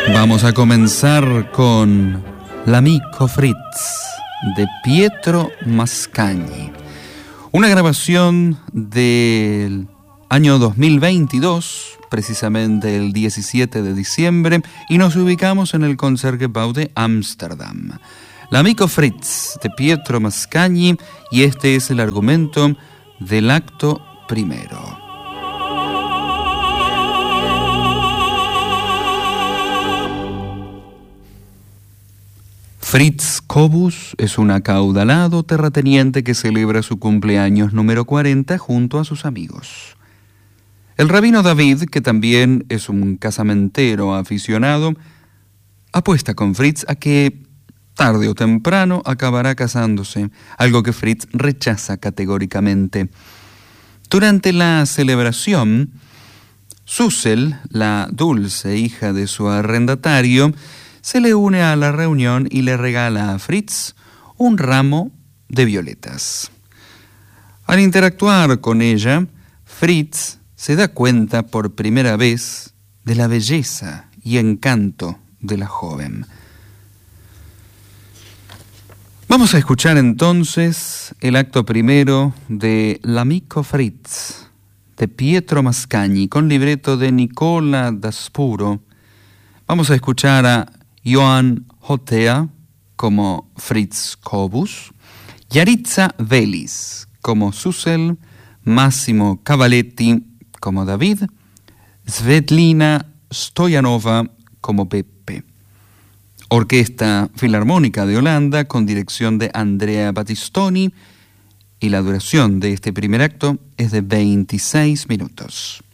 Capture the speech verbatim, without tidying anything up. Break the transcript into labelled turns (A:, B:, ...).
A: Vamos a comenzar con L'amico Fritz de Pietro Mascagni, una grabación del año dos mil veintidós, precisamente el diecisiete de diciembre, y nos ubicamos en el Concertgebouw de Ámsterdam. L'amico Fritz de Pietro Mascagni, y este es el argumento del acto primero. Fritz Kobus es un acaudalado terrateniente que celebra su cumpleaños número cuarenta junto a sus amigos. El rabino David, que también es un casamentero aficionado, apuesta con Fritz a que tarde o temprano acabará casándose, algo que Fritz rechaza categóricamente. Durante la celebración, Susel, la dulce hija de su arrendatario, se le une a la reunión y le regala a Fritz un ramo de violetas. Al interactuar con ella, Fritz se da cuenta por primera vez de la belleza y encanto de la joven. Vamos a escuchar entonces el acto primero de L'amico Fritz de Pietro Mascagni con libreto de Nicola Daspuro. Vamos a escuchar a Johan Hotea como Fritz Kobus, Yaritza Velis como Susel, Massimo Cavaletti como David, Svetlina Stoyanova como Pepe. Orquesta Filarmónica de Holanda con dirección de Andrea Battistoni, y la duración de este primer acto es de veintiséis minutos.